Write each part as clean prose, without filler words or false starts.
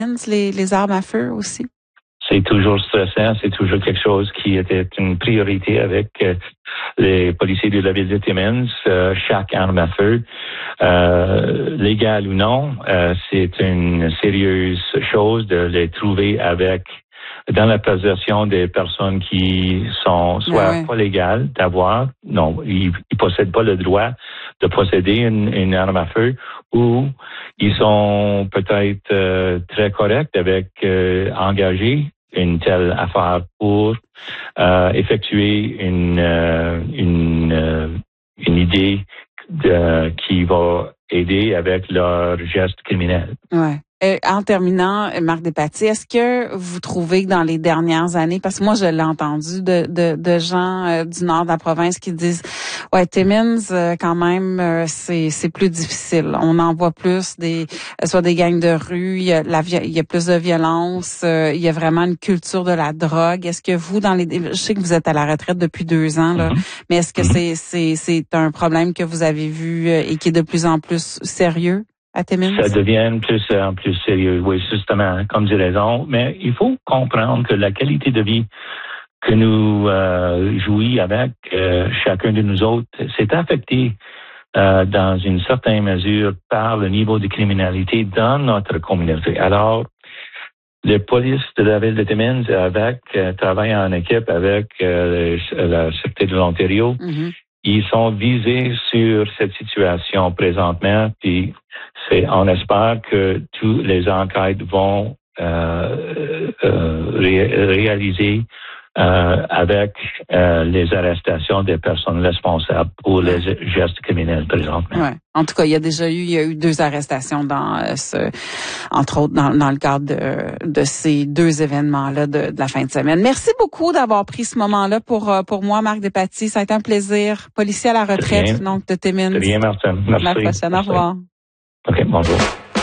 les armes à feu aussi? C'est toujours stressant, c'est toujours quelque chose qui était une priorité avec les policiers de la ville de Timmins. Chaque arme à feu, légale ou non, c'est une sérieuse chose de les trouver dans la possession des personnes qui sont soit pas légales d'avoir, non, ils possèdent pas le droit de posséder une arme à feu, ou ils sont peut-être très corrects avec engager une telle affaire pour effectuer une idée qui va aider avec leur geste criminel. Ouais. En terminant, Marc Despatie, est-ce que vous trouvez que dans les dernières années, parce que moi je l'ai entendu de gens du nord de la province qui disent ouais, Timmins quand même c'est plus difficile. On en voit plus soit des gangs de rue, il y a plus de violence, il y a vraiment une culture de la drogue. Est-ce que vous je sais que vous êtes à la retraite depuis 2 ans là, mais est-ce que c'est un problème que vous avez vu et qui est de plus en plus sérieux à Timmins? Ça devient de plus en plus sérieux, oui, justement, comme j'ai raison. Mais il faut comprendre que la qualité de vie que nous jouissons avec chacun de nous autres, c'est affecté dans une certaine mesure par le niveau de criminalité dans notre communauté. Alors, les polices de la ville de Timmins travaillent en équipe avec la Sûreté de l'Ontario. Ils sont visés sur cette situation présentement, puis on espère que toutes les enquêtes vont réaliser avec les arrestations des personnes responsables pour les gestes criminels présentement. Ouais. En tout cas, il y a eu 2 arrestations entre autres dans le cadre de ces 2 événements-là de la fin de semaine. Merci beaucoup d'avoir pris ce moment-là pour moi, Marc Despatie. Ça a été un plaisir. Policier à la retraite, donc de Timmins. C'est bien, Martin. Merci. À la prochaine. Au revoir. OK, bonjour.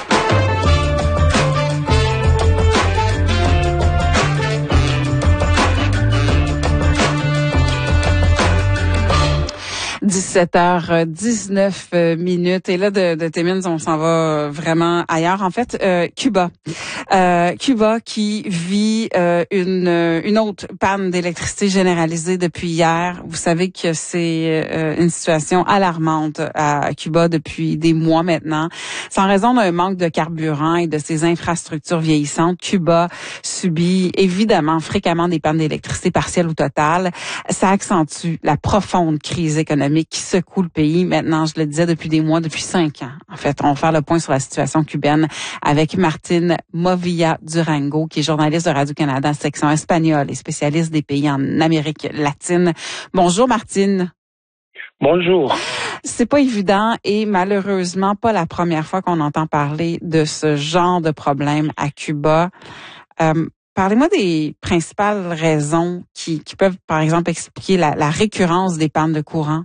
17h19. Et là, de Timmins, on s'en va vraiment ailleurs. En fait, Cuba. Cuba qui vit une autre panne d'électricité généralisée depuis hier. Vous savez que c'est une situation alarmante à Cuba depuis des mois maintenant. C'est en raison d'un manque de carburant et de ses infrastructures vieillissantes. Cuba subit évidemment fréquemment des pannes d'électricité partielles ou totales. Ça accentue la profonde crise économique qui secoue le pays. Maintenant, je le disais, depuis des mois, depuis 5 ans. En fait, on va faire le point sur la situation cubaine avec Martine Movilla Durango, qui est journaliste de Radio-Canada, section espagnole et spécialiste des pays en Amérique latine. Bonjour, Martine. Bonjour. C'est pas évident et malheureusement pas la première fois qu'on entend parler de ce genre de problème à Cuba. Parlez-moi des principales raisons qui peuvent, par exemple, expliquer la récurrence des pannes de courant.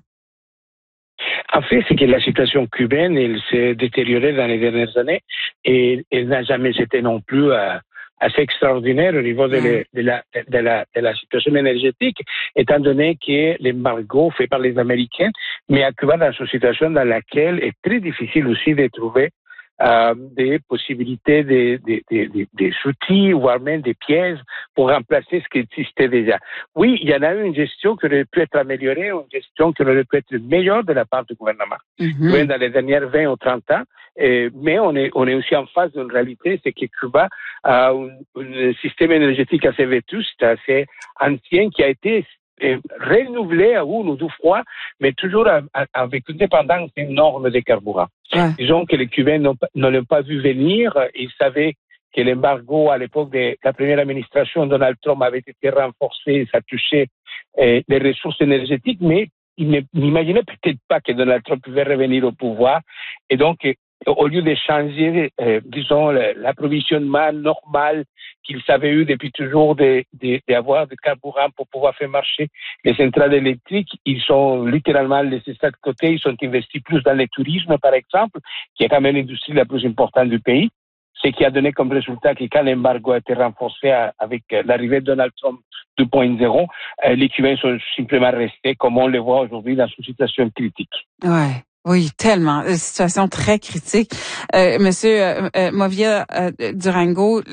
En fait, c'est que la situation cubaine, elle s'est détériorée dans les dernières années et elle n'a jamais été non plus assez extraordinaire au niveau de la situation énergétique, étant donné que l'embargo fait par les Américains, mais à Cuba dans une situation dans laquelle il est très difficile aussi de trouver des possibilités, des outils, voire même des pièces pour remplacer ce qui existait déjà. Oui, il y en a eu une gestion qui aurait pu être améliorée, une gestion qui aurait pu être meilleure de la part du gouvernement. Dans les dernières 20 ou 30 ans, mais on est aussi en face d'une réalité, c'est que Cuba a un système énergétique assez vétuste, assez ancien, qui a été renouvelé à une ou 2 fois, mais toujours avec une dépendance énorme des carburants. Ouais. Disons que les Cubains ne l'ont pas vu venir. Ils savaient que l'embargo à l'époque de la première administration Donald Trump avait été renforcé, ça touchait les ressources énergétiques, mais ils n'imaginaient peut-être pas que Donald Trump pouvait revenir au pouvoir. Et donc, au lieu de changer, disons, l'approvisionnement normal qu'ils avaient eu depuis toujours d'avoir des carburants pour pouvoir faire marcher les centrales électriques, ils sont littéralement laissés ça de côté. Ils sont investis plus dans le tourisme, par exemple, qui est quand même l'industrie la plus importante du pays. Ce qui a donné comme résultat que quand l'embargo a été renforcé avec l'arrivée de Donald Trump 2.0, les Cubains sont simplement restés, comme on le voit aujourd'hui, dans une situation critique. Ouais. Oui, tellement. Situation très critique. Monsieur Movia Durango,